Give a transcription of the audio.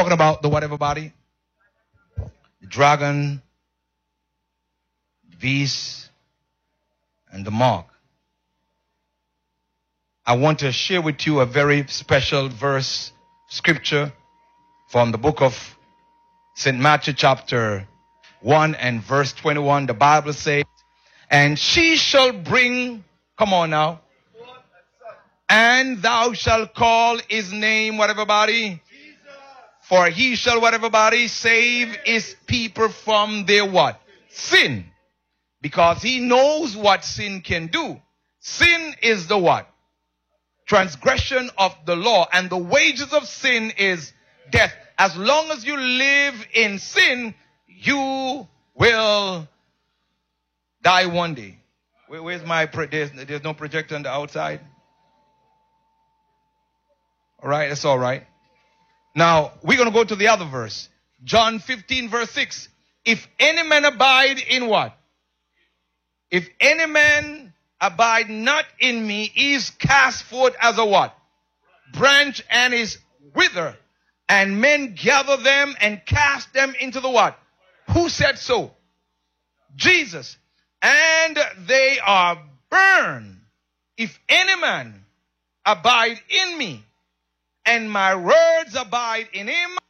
talking about the whatever body? The dragon, the beast, and the mark. I want to share with you a very special verse, scripture, from the book of St. Matthew chapter 1 and verse 21. The Bible says, and she shall bring, come on now, and thou shalt call his name, whatever body? For he shall, whatever body, save his people from their what? Sin. Because he knows what sin can do. Sin is the what? Transgression of the law. And the wages of sin is death. As long as you live in sin, you will die one day. Where's my, there's no projector on the outside? All right, that's all right. Now, we're going to go to the other verse. John 15 verse 6. If any man abide in what? If any man abide not in me, he is cast forth as a what? Branch, and is wither. And men gather them and cast them into the what? Who said so? Jesus. And they are burned. If any man abide in me, and my words abide in him,